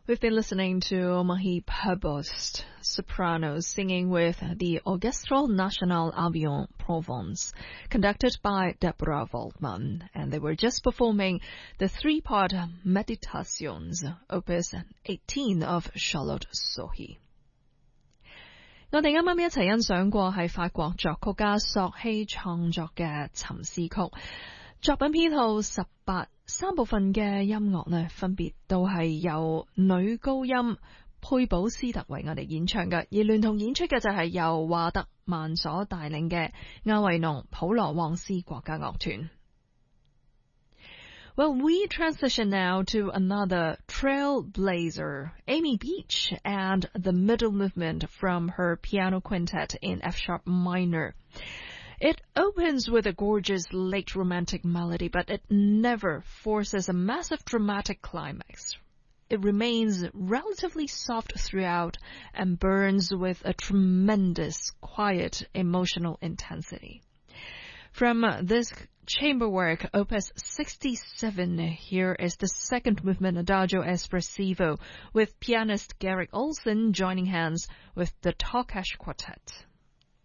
We've been listening to Marie Prévost, soprano, singing with the Orchestre National Avion Provence, conducted by Deborah Waldman, and they were just performing the three-part Meditations, Opus 18 of Charlotte Sohi. 我哋啱啱一齊欣賞過係法國作曲家索希創作嘅沉思曲，作品編號18，三部分嘅音樂呢，分別都係由女高音佩寶斯特為我哋演唱嘅，而聯同演出嘅就係由華特曼所帶領嘅亞維農普羅旺斯國家樂團。Well, we transition now to another trailblazer, Amy Beach, and the middle movement from her piano quintet in F-sharp minor. It opens with a gorgeous late romantic melody, but it never forces a massive dramatic climax. It remains relatively soft throughout and burns with a tremendous, quiet, emotional intensity. From this chamber work, Opus 67, here is the second movement, Adagio Espressivo, with pianist Garrick Olson joining hands with the Tokash Quartet.